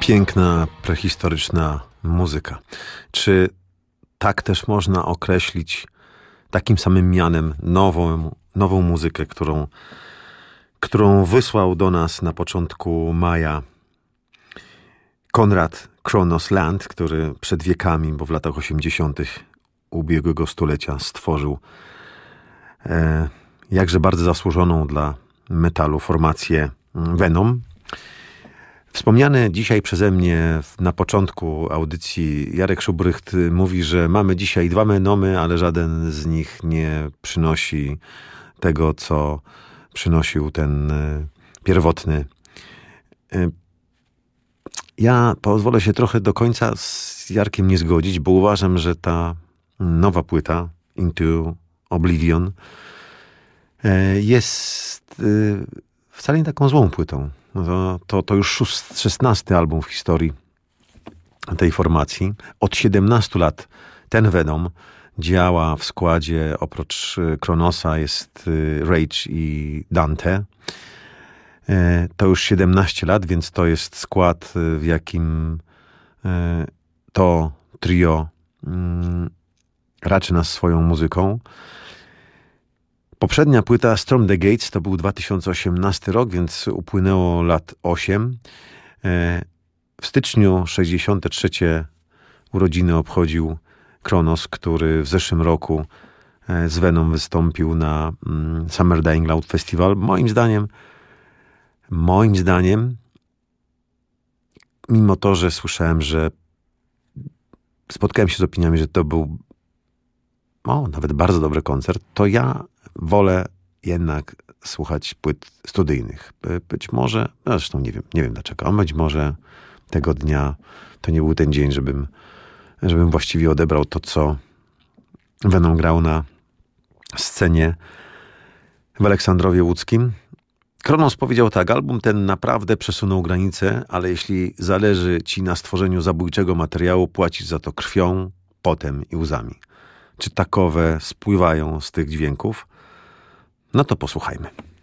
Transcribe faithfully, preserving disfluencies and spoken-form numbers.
Piękna, prehistoryczna muzyka. Czy tak też można określić takim samym mianem nową, nową muzykę, którą, którą wysłał do nas na początku maja Konrad Kronos Land, który przed wiekami, bo w latach osiemdziesiątych ubiegłego stulecia stworzył e, jakże bardzo zasłużoną dla metalu formację Venom. Wspomniany dzisiaj przeze mnie na początku audycji Jarek Szubrycht mówi, że mamy dzisiaj dwa Venomy, ale żaden z nich nie przynosi tego, co przynosił ten pierwotny. Ja pozwolę się trochę do końca z Jarkiem nie zgodzić, bo uważam, że ta nowa płyta Into Oblivion jest wcale nie taką złą płytą. To, to, to już szesnasty album w historii tej formacji. Od siedemnastu lat ten Venom działa w składzie, oprócz Kronosa jest Rage i Dante. To już siedemnaście lat, więc to jest skład, w jakim to trio raczy nas swoją muzyką. Poprzednia płyta Storm the Gates to był dwa tysiące osiemnasty rok, więc upłynęło lat osiem. W styczniu sześćdziesiąte trzecie urodziny obchodził Kronos, który w zeszłym roku z Venom wystąpił na Summer Dying Loud Festival. Moim zdaniem, moim zdaniem, mimo to, że słyszałem, że spotkałem się z opiniami, że to był o, nawet bardzo dobry koncert, to ja wolę jednak słuchać płyt studyjnych. Być może, no zresztą nie wiem, nie wiem dlaczego, a być może tego dnia to nie był ten dzień, żebym, żebym właściwie odebrał to, co Venom grał na scenie w Aleksandrowie Łódzkim. Kronos powiedział tak: album ten naprawdę przesunął granice, ale jeśli zależy ci na stworzeniu zabójczego materiału, płacisz za to krwią, potem i łzami. Czy takowe spływają z tych dźwięków? No to posłuchajmy.